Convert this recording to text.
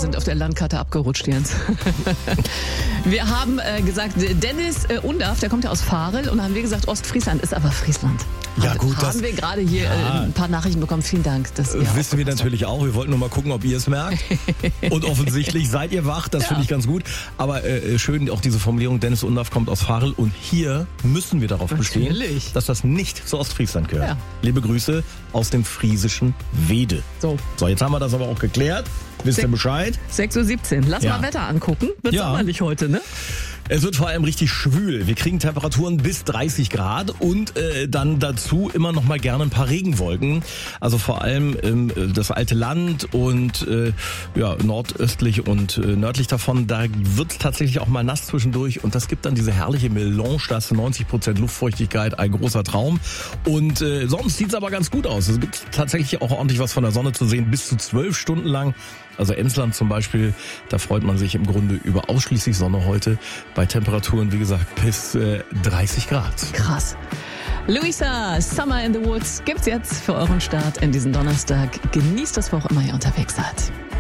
sind auf der Landkarte abgerutscht, Jens. Wir haben gesagt, Dennis Undaff, der kommt ja aus Varel, und dann haben wir gesagt, Ostfriesland ist aber Friesland. Ja, gut, haben wir gerade hier ein paar Nachrichten bekommen. Vielen Dank. Dass ihr wissen wir natürlich auch. Wir wollten nur mal gucken, ob ihr es merkt. Und offensichtlich seid ihr wach. Das finde ich ganz gut. Aber schön auch diese Formulierung, Dennis Undaff kommt aus Varel. Und hier müssen wir darauf bestehen, dass das nicht zu Ostfriesland gehört. Ja. Liebe Grüße aus dem friesischen Wede. So, jetzt haben wir das aber auch geklärt. Wisst ihr Bescheid? 6:17 Uhr. Lass mal Wetter angucken. Wird sommerlich heute, ne? Es wird vor allem richtig schwül. Wir kriegen Temperaturen bis 30 Grad und dann dazu immer noch mal gerne ein paar Regenwolken. Also vor allem das alte Land und nordöstlich und nördlich davon, da wird es tatsächlich auch mal nass zwischendurch. Und das gibt dann diese herrliche Melange, das 90% Luftfeuchtigkeit, ein großer Traum. Und sonst sieht es aber ganz gut aus. Es gibt tatsächlich auch ordentlich was von der Sonne zu sehen, bis zu 12 Stunden lang. Also Emsland zum Beispiel, da freut man sich im Grunde über ausschließlich Sonne heute. Bei Temperaturen, wie gesagt, bis 30 Grad. Krass. Luisa, Summer in the Woods gibt's jetzt für euren Start in diesen Donnerstag. Genießt das, wo auch immer ihr unterwegs seid.